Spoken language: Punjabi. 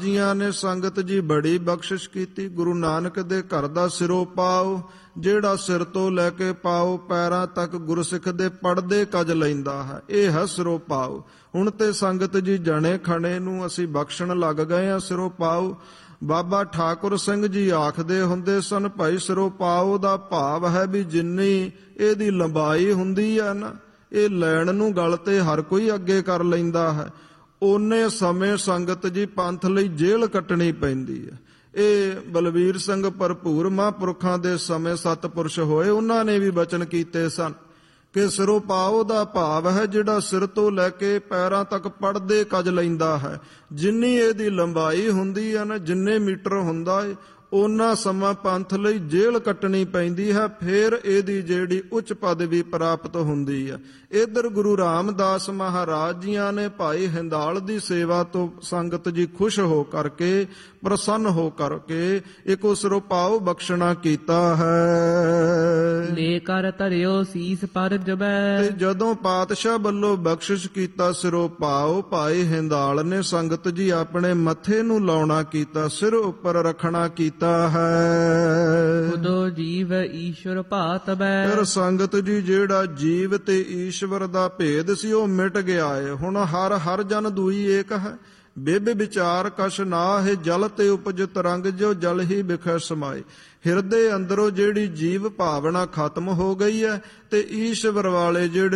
ਜੀਆਂ ਨੇ ਸੰਗਤ ਜੀ ਬੜੀ ਬਖਸ਼ਿਸ਼ ਕੀਤੀ। ਗੁਰੂ ਨਾਨਕ ਦੇ ਘਰ ਦਾ ਸਿਰੋਂ ਪਾਓ, ਜਿਹੜਾ ਸਿਰ ਤੋਂ ਲੈ ਕੇ ਪਾਓ ਪੈਰਾਂ ਤੱਕ ਗੁਰਸਿੱਖ ਦੇ ਪੜਦੇ ਕੱਜ ਲੈਂਦਾ ਹੈ, ਇਹ ਹੈ ਸਿਰੋਂ ਪਾਓ। ਹੁਣ ਤੇ ਸੰਗਤ ਜੀ ਜਣੇ ਖਣੇ ਨੂੰ ਅਸੀਂ ਬਖਸ਼ਣ ਲੱਗ ਗਏ ਆ ਸਿਰੋਂ ਪਾਓ। ਬਾਬਾ ਠਾਕੁਰ ਸਿੰਘ ਜੀ ਆਖਦੇ ਹੁੰਦੇ ਸਨ, ਭਾਈ ਸਿਰੋਂ ਪਾਓ ਦਾ ਭਾਵ ਹੈ ਵੀ ਜਿੰਨੀ ਇਹਦੀ ਲੰਬਾਈ ਹੁੰਦੀ ਹੈ ਨਾ, ਇਹ ਲੈਣ ਨੂੰ ਗਲ ਤੇ ਹਰ ਕੋਈ ਅੱਗੇ ਕਰ ਲੈਂਦਾ ਹੈ, ਓਨੇ ਸਮੇਂ ਸੰਗਤ ਜੀ ਪੰਥ ਲਈ ਜੇਲ੍ਹ ਕੱਟਣੀ ਪੈਂਦੀ ਹੈ। ਇਹ ਬਲਵੀਰ ਸਿੰਘ ਭਰਪੂਰ ਮਹਾਂਪੁਰਖਾਂ ਦੇ ਸਮੇਂ ਸਤਪੁਰਸ਼ ਹੋਏ, ਉਹਨਾਂ ਨੇ ਵੀ ਬਚਨ ਕੀਤੇ ਸਨ ਕਿ ਸਿਰੋਂ ਪਾਓ ਦਾ ਭਾਵ ਹੈ ਜਿਹੜਾ ਸਿਰ ਤੋਂ ਲੈ ਕੇ ਪੈਰਾਂ ਤੱਕ ਪੜਦੇ ਕੱਜ ਲੈਂਦਾ ਹੈ। ਜਿੰਨੀ ਇਹਦੀ ਲੰਬਾਈ ਹੁੰਦੀ ਹੈ ਨਾ, ਜਿੰਨੇ ਮੀਟਰ ਹੁੰਦਾ ਹੈ, ਉਹਨਾਂ ਸਮਾਂ ਪੰਥ ਲਈ ਜੇਲ੍ਹ ਕੱਟਣੀ ਪੈਂਦੀ ਹੈ, ਫਿਰ ਇਹਦੀ ਜਿਹੜੀ ਉੱਚ ਪਦਵੀ ਪ੍ਰਾਪਤ ਹੁੰਦੀ ਹੈ। ਇੱਧਰ ਗੁਰੂ ਰਾਮਦਾਸ ਮਹਾਰਾਜ ਜੀਆਂ ਨੇ ਭਾਈ ਹਿੰਦਾਲ ਦੀ ਸੇਵਾ ਤੋਂ ਸੰਗਤ ਜੀ ਖੁਸ਼ ਹੋ ਕਰਕੇ, ਪ੍ਰਸੰਨ ਹੋ ਕਰਕੇ ਇੱਕ ਸਿਰੋਂ ਪਾਓ ਬਖਸ਼ਣਾ ਕੀਤਾ ਹੈ। ਲੈ ਕਰ ਧਰਿਓ ਸੀਸ ਪਰ ਜਬੈ। ਤੇ ਜਦੋਂ ਪਾਤਸ਼ਾਹ ਵੱਲੋਂ ਬਖਸ਼ਿਸ਼ ਕੀਤਾ ਸਿਰੋਂ ਪਾਓ, ਭਾਈ ਹਿੰਦਾਲ ਨੇ ਸੰਗਤ ਜੀ ਆਪਣੇ ਮੱਥੇ ਨੂੰ ਲਾਉਣਾ ਕੀਤਾ, ਸਿਰ ਉੱਪਰ ਰੱਖਣਾ ਕੀਤਾ ਹੈ। ਖੁਦੋ ਜੀਵ ਈਸ਼ਵਰ ਭਾਤ ਬੈ। ਫਿਰ ਸੰਗਤ ਜੀ ਜਿਹੜਾ ਜੀਵ ਤੇ ਈਸ਼ਵਰ ਦਾ ਭੇਦ ਸੀ ਉਹ ਮਿਟ ਗਿਆ ਏ। ਹੁਣ ਹਰ ਜਨ ਦੂਈ ਏਕ ਹੈ। ਬਿਬ ਵਿਚਾਰ ਕਛ ਨਾਹਿ, ਜਲ ਤੇ ਉਪਜ ਤਰੰਗ, ਜੋ ਜਲ ਹੀ ਬਿਖੈ ਸਮਾਏ। ਹਿਰਦੇ ਅੰਦਰੋਂ ਜਿਹੜੀ ਜੀਵ ਭਾਵਨਾ ਖਤਮ ਹੋ ਗਈ ਹੈ ਤੇ ਈਸ਼ਵਰ ਵਾਲੇ ਜਿਹੜੇ